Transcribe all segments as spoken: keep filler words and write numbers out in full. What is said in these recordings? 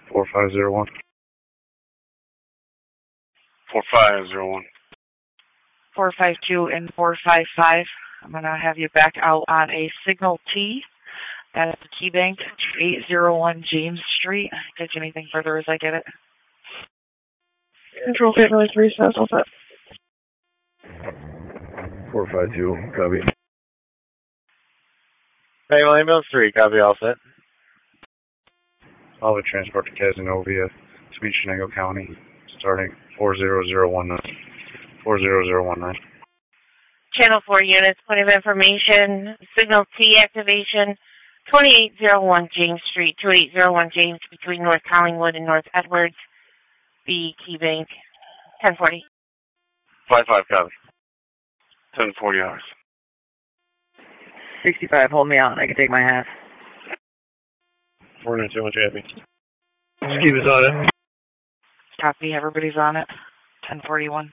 four five zero one. four five zero one. four five two and four five five. I'm going to have you back out on a Signal T at the Key Bank, eight oh one James Street. Catch anything further as I get it. Control Family three, South Alpha. four five two, copy. Family Mills three, copy, all set. I'll have a transport to Casanova, Sweet Chenango County, starting four zero zero one nine. four zero zero one nine. Channel four units, point of information, Signal T activation, twenty-eight oh one James Street, twenty-eight oh one James, between North Collingwood and North Edwards, the Key Bank, ten forty. five five, copy. ten forty hours. sixty-five, hold me on. I can take my half. four nine two one, J P. Ski was on it. Copy, everybody's on it. ten forty-one.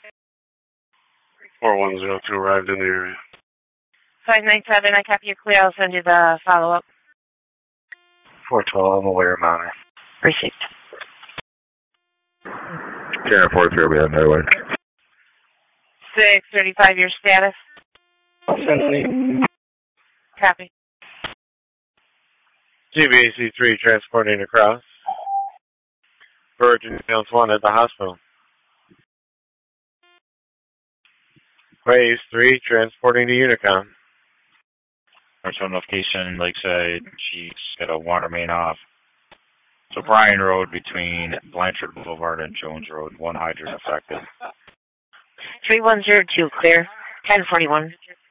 four one zero two arrived in the area. five nine seven, I copy your clear. I'll send you the follow-up. four twelve, aware mountain. Received. Yeah, four three, we have no way. six thirty-five, your status. Copy. G B A C three transporting across. Virgin Hills one at the hospital. Waves three transporting to Unicom. There's some notification, Lakeside, she's got a water main off. So Bryan Road between Blanchard Boulevard and Jones Road, one hydrant affected. three one zero two, clear. ten forty-one.